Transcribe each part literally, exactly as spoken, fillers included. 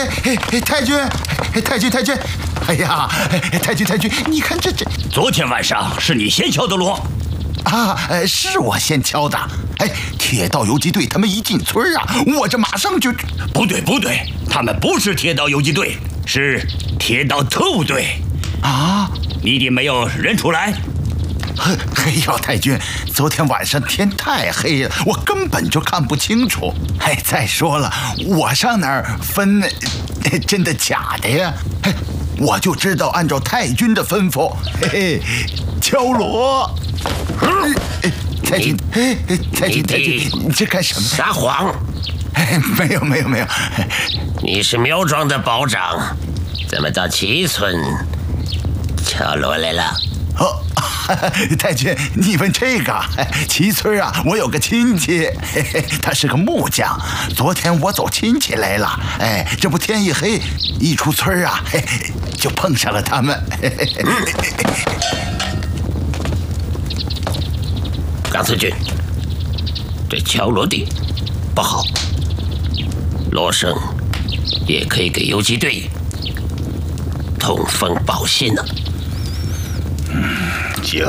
太君，太君，太君，哎呀，太君，太君，你看这这…… 昨天晚上是你先敲的锣啊？是我先敲的。哎，铁道游击队他们一进村啊，我这马上就…… 不对，不对，他们不是铁道游击队，是铁道特务队。 啊？ 你的没有认出来？ 哎呦，太君，昨天晚上天太黑了，我根本就看不清楚。哎，再说了，我上哪儿分真的假的呀？我就知道按照太君的吩咐，嘿嘿，敲锣。嗯，太君，哎，太君，太君，你这干什么？ 撒谎！ 哎，没有，没有，没有。 你是苗庄的保长，怎么到齐村敲锣来了？ 哦，太君，你问这个？齐村啊，我有个亲戚，嘿嘿，他是个木匠。昨天我走亲戚来了，哎，这不天一黑，一出村啊，嘿嘿，就碰上了他们。嘿嘿嘿刚次君，这敲锣的不好，锣声也可以给游击队通风报信呢。 就是，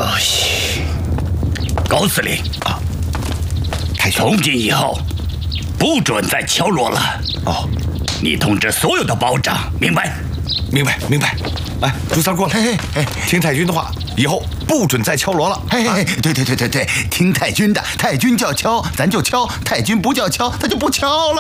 高司令啊，从今以后不准再敲锣了。 哦， 你通知所有的保长，明白？ 明白，明白。来，朱三过来，嘿嘿，听太君的话，以后不准再敲锣了。 嘿嘿，对对对对对，听太君的，太君叫敲咱就敲，太君不叫敲他就不敲了。